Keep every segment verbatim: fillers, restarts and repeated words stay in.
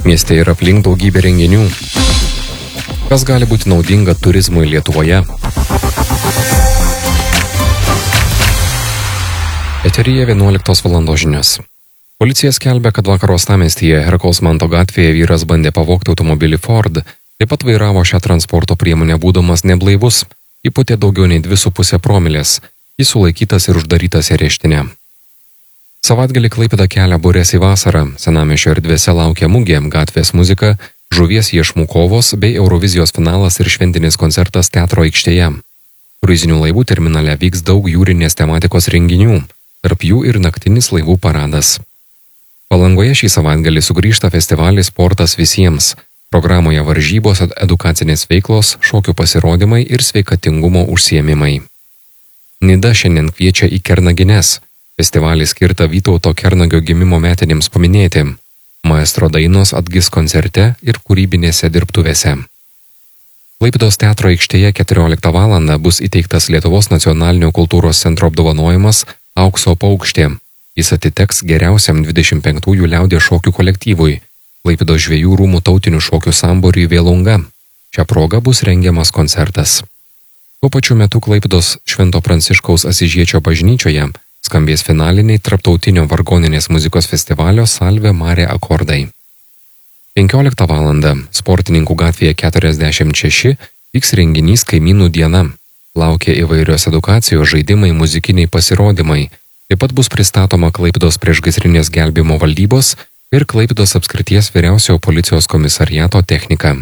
Mieste ir aplink daugybė renginių. Kas gali būti naudinga turizmui Lietuvoje? Eteryje vienuoliktos valandos žinios. Policija skelbia, kad vakar uostamiestyje Herkaus Manto gatvėje vyras bandė pavogti automobilį Ford, taip pat vairavo šią transporto priemonę būdamas neblaivus, įpūtė daugiau nei dvi su pusė promilės, jis sulaikytas ir uždarytas į areštinę. Savaitgalį Klaipėda kelia burės į vasarą, senamiesčio erdvėse laukia mugė, gatvės muzika, žuvies iešmų kovos bei Eurovizijos finalas ir šventinis koncertas teatro aikštėje. Kruizinių laivų terminale vyks daug jūrinės tematikos renginių, tarp jų ir naktinis laivų paradas. Palangoje šį savaitgalį sugrįžta festivalis Sportas visiems. Programoje varžybos, edukacinės veiklos, šokių pasirodymai ir sveikatingumo užsiėmimai. Nida šiandien kviečia į Kernagines. Festivalį skirtą Vytauto Kernagio gimimo metinėms paminėti. Maestro dainos atgis koncerte ir kūrybinėse dirbtuvėse. Klaipėdos teatro aikštėje keturioliktą valandą bus įteiktas Lietuvos nacionalinio kultūros centro apdovanojimas Aukso paukštė. Jis atiteks geriausiam dvidešimt penktųjų liaudies šokių kolektyvui, Klaipėdos žvejų rūmų tautinių šokių sambūriui Vėlunga. Šią progą bus rengiamas koncertas. Tuo pačiu metu Klaipėdos Švento Pranciškaus Asyžiečio bažnyčioje skambės finaliniai tarptautinio vargoninės muzikos festivalio Salve Mare akordai. penkioliktą valandą Sportininkų gatvėje keturiasdešimt šeši vyks renginys Kaimynų diena. Laukia įvairios edukacijos, žaidimai, muzikiniai pasirodymai. Taip pat bus pristatoma Klaipėdos priešgaisrinės gelbėjimo valdybos ir Klaipėdos apskrities vyriausiojo policijos komisariato technika.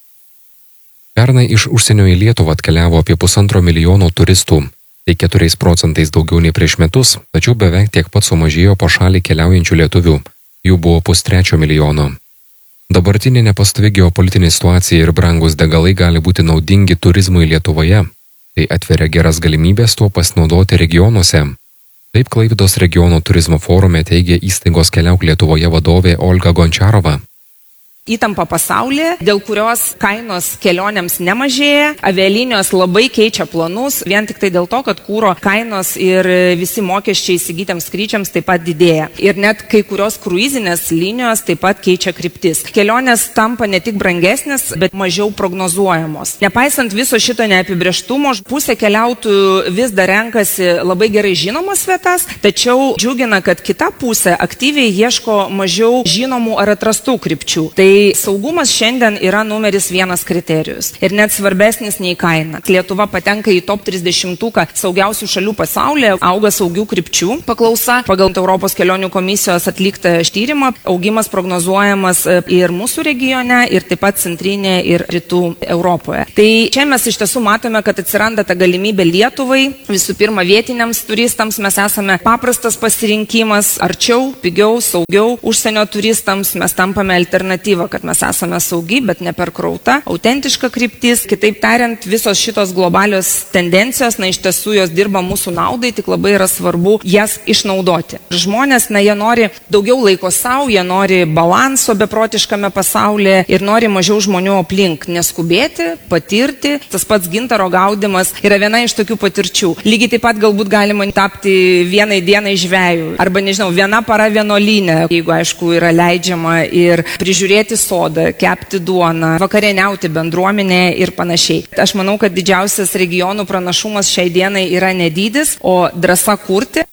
Pernai iš užsienio į Lietuvą atkeliavo apie pusantro milijono turistų. Tai keturiais procentais daugiau nei prieš metus, tačiau beveik tiek pat sumažėjo po šalį keliaujančių lietuvių. Jų buvo pustrečio milijono. Dabartinė nepastovi geopolitinė situacija ir brangus degalai gali būti naudingi turizmui Lietuvoje. Tai atveria geras galimybės tuo pasinaudoti regionuose. Taip Klaipėdos regiono turizmo forume teigia įstaigos Keliauk Lietuvoje vadovė Olga Gončiarova. Įtampa pasaulyje, dėl kurios kainos kelionėms nemažėja, avialinijos labai keičia planus, vien tik tai dėl to, kad kūro kainos ir visi mokesčiai įsigytiems skrydžiams taip pat didėja. Ir net kai kurios kruizinės linijos taip pat keičia kryptis. Kelionės tampa ne tik brangesnės, bet mažiau prognozuojamos. Nepaisant viso šito neapibrėžtumo, pusė keliautojų vis dar renkasi labai gerai žinomas vietas, tačiau džiugina, kad kita pusė aktyviai ieško mažiau žinomų ar atrastų krypčių. Tai saugumas šiandien yra numeris vienas kriterijus ir net svarbesnis nei kaina. Lietuva patenka į top trisdešimtuką saugiausių šalių pasaulyje, auga saugių krypčių paklausa. Pagal Europos kelionių komisijos atliktą tyrimą augimas prognozuojamas ir mūsų regione, ir taip pat centrinėje ir rytų Europoje. Tai čia mes iš tiesų matome, kad atsiranda ta galimybė Lietuvai. Visų pirma, vietiniams turistams mes esame paprastas pasirinkimas, arčiau, pigiau, saugiau. Užsienio turistams mes tampame alternatyvą, kad mes esame saugi, bet neperkrauta, autentiška kryptis. Kitaip tariant, visos šitos globalios tendencijos, na iš tiesų jos dirba mūsų naudai, tik labai yra svarbu jas išnaudoti. Žmonės, na jie nori daugiau laiko savo, jie nori balanso beprotiškame pasaulyje ir nori mažiau žmonių aplink, neskubėti, patirti. Tas pats gintaro gaudimas yra viena iš tokių patirčių. Lygiai taip pat galbūt galima tapti vienai dienai žvejų, arba nežinau, viena para vienuolyne, jeigu aišku yra leidžiama, ir prižiūrėti sodą, kepti duoną, vakarieniauti bendruomenėje ir panašiai. Aš manau, kad didžiausias regionų pranašumas šiai dienai yra ne dydis, o drąsa kurti.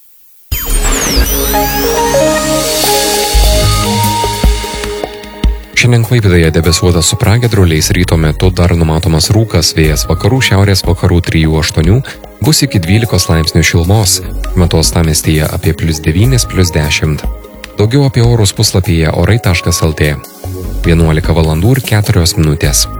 Šiandien Klaipėdoje debesuota su pragiedruliais, ryto metu dar numatomas rūkas, vėjas vakarų šiaurės vakarų trijų aštuonių, bus iki dvylikos laipsnių šilumos, metu uostamiestyje apie plius devynis, plius dešimt. Daugiau apie orus puslapyje orai taškas lt. vienuolika valandų ir keturios minutės.